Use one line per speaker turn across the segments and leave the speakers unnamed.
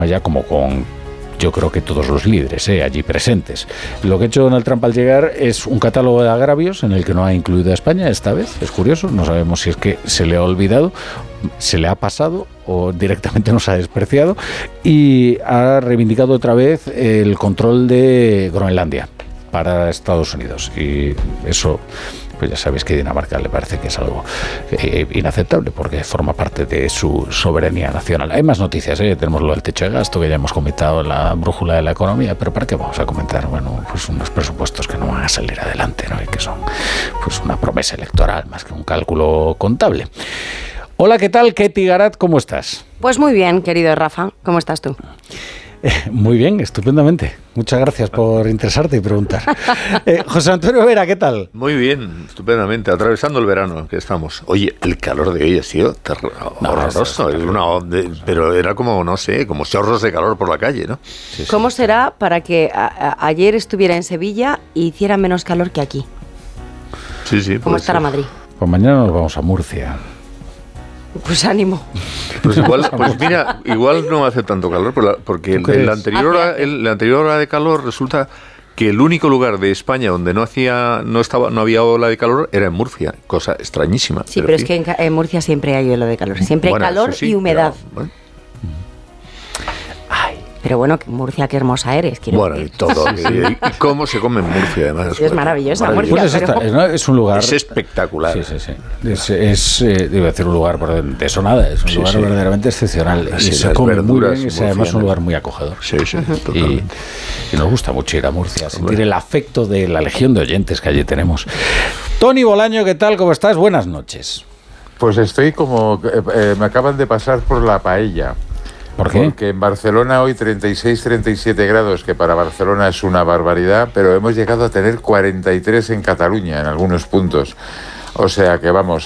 ya como con, yo creo que todos los líderes allí presentes. Lo que ha hecho Donald Trump al llegar es un catálogo de agravios en el que no ha incluido a España esta vez. Es curioso, no sabemos si es que se le ha olvidado, se le ha pasado o directamente nos ha despreciado, y ha reivindicado otra vez el control de Groenlandia para Estados Unidos, y eso, pues ya sabéis que a Dinamarca le parece que es algo inaceptable porque forma parte de su soberanía nacional. Hay más noticias, tenemos lo del techo de gasto que ya hemos comentado, la brújula de la economía, pero ¿para qué vamos a comentar? Bueno, pues unos presupuestos que no van a salir adelante, ¿no? Y que son pues una promesa electoral más que un cálculo contable. Hola, ¿qué tal? Ketty Garat, ¿cómo estás?
Pues muy bien, querido Rafa, ¿cómo estás tú?
Muy bien, estupendamente. Muchas gracias por interesarte y preguntar. José Antonio Vera, ¿qué tal?
Muy bien, estupendamente, atravesando el verano que estamos. Oye, el calor de hoy ha sido horroroso, pero era como, no sé, como chorros de calor por la calle, ¿no?
Sí, ¿cómo será para que ayer estuviera en Sevilla y hiciera menos calor que aquí?
Sí.
¿Cómo estará Madrid?
Pues mañana nos vamos a Murcia.
Pues ánimo.
Pues mira, igual no hace tanto calor, porque en la anterior hora de calor resulta que el único lugar de España donde no había ola de calor era en Murcia, cosa extrañísima.
Sí, pero es que en Murcia siempre hay ola de calor, siempre hay calor y humedad. Pero bueno, Murcia, qué hermosa eres.
Bueno, y todo. Y cómo se come en Murcia, además.
Es maravillosa Murcia.
Pues es un lugar...
Es espectacular.
Sí. Debe decir un lugar de eso nada. Es un lugar verdaderamente excepcional. Y se come muy bien, y es además un lugar muy acogedor.
Sí, totalmente.
Y nos gusta mucho ir a Murcia, sentir el afecto de la legión de oyentes que allí tenemos. Tony Bolaño, ¿qué tal? ¿Cómo estás? Buenas noches.
Pues estoy como... me acaban de pasar por la paella.
¿Por qué?
Porque en Barcelona hoy 36-37 grados, que para Barcelona es una barbaridad, pero hemos llegado a tener 43 en Cataluña, en algunos puntos. O sea que vamos,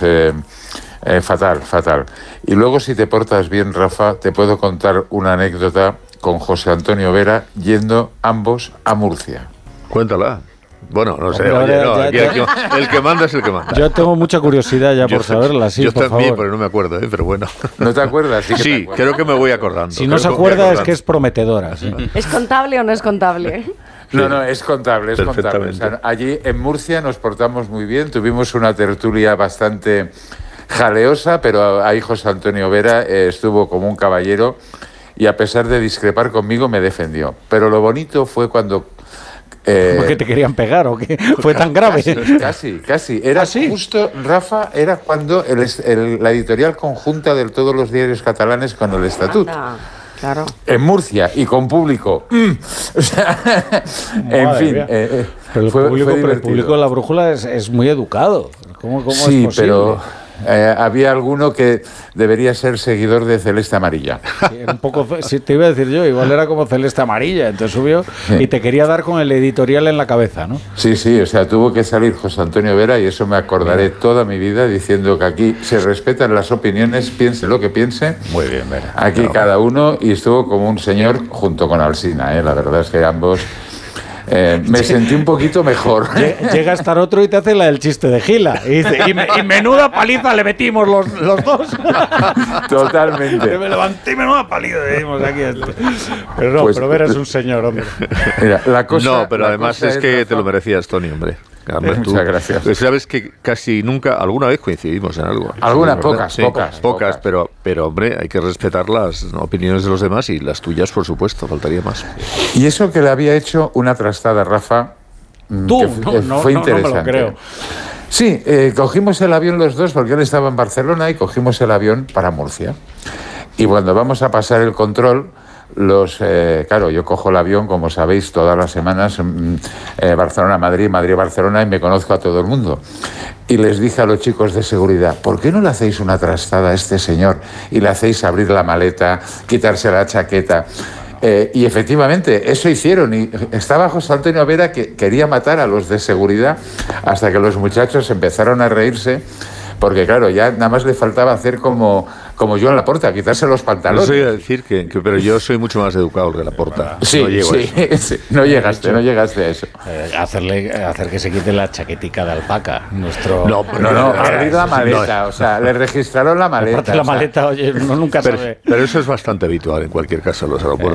fatal. Y luego, si te portas bien, Rafa, te puedo contar una anécdota con José Antonio Vera yendo ambos a Murcia.
Cuéntala. Bueno, no sé, el que manda es el que manda.
Yo tengo mucha curiosidad ya por saberla, sí,
yo
por
también,
favor.
Pero no me acuerdo, pero bueno.
¿No te acuerdas?
Sí, creo que me voy acordando.
Si no se acuerda es que es prometedora. Sí.
¿Es contable o no es contable?
No, es contable, es contable. O sea, allí en Murcia nos portamos muy bien, tuvimos una tertulia bastante jaleosa, pero ahí José Antonio Vera estuvo como un caballero y a pesar de discrepar conmigo me defendió. Pero lo bonito fue cuando...
¿Por qué te querían pegar o qué? ¿Fue tan grave?
Casi. Era justo, Rafa, era cuando la editorial conjunta de todos los diarios catalanes con el Estatut.
Claro.
En Murcia y con público. O sea, en fin.
Pero el público de la brújula es muy educado. ¿Cómo
sí,
es posible?
Pero había alguno que debería ser seguidor de Celeste Amarilla.
Sí, un poco, sí, te iba a decir yo, igual era como Celeste Amarilla, entonces subió y te quería dar con el editorial en la cabeza, ¿no?
Sí, o sea, tuvo que salir José Antonio Vera y eso me acordaré toda mi vida diciendo que aquí se respetan las opiniones, piense lo que piense.
Muy bien, Vera.
Aquí cada uno, y estuvo como un señor junto con Alsina, la verdad es que ambos... me sentí un poquito mejor.
Llega a estar otro y te hace la del chiste de Gila. Y dice, y menuda paliza le metimos los dos.
Totalmente.
Me levanté y menuda paliza le dimos aquí a este. Pero no, pero Vera es un señor, hombre.
Mira, la cosa,
no, pero además es que Rafa, te lo merecías, Tony, hombre.
Muchas gracias.
Pues sabes que casi nunca, alguna vez coincidimos en algo.
Algunas,
pocas, pero hombre, hay que respetar las opiniones de los demás y las tuyas, por supuesto, faltaría más.
Y eso que le había hecho una trastada, Rafa, fue interesante.
No me lo creo.
Sí, cogimos el avión los dos porque él estaba en Barcelona y cogimos el avión para Murcia. Y cuando vamos a pasar el control... claro, yo cojo el avión, como sabéis, todas las semanas, Barcelona-Madrid, Madrid-Barcelona, y me conozco a todo el mundo. Y les dije a los chicos de seguridad, ¿por qué no le hacéis una trastada a este señor y le hacéis abrir la maleta, quitarse la chaqueta? Y efectivamente, eso hicieron. Y estaba José Antonio Vera que quería matar a los de seguridad hasta que los muchachos empezaron a reírse. Porque claro, ya nada más le faltaba hacer como como Joan Laporta, a quitarse los pantalones.
No soy a decir pero yo soy mucho más educado que Laporta.
Sí,
no llego a eso.
Sí, no llegaste a eso.
Hacer que se quite la chaquetica de alpaca.
No, abrir la maleta, o sea, le registraron la maleta.
La maleta, oye, uno nunca sabe.
Pero eso es bastante habitual en cualquier caso en los aeropuertos.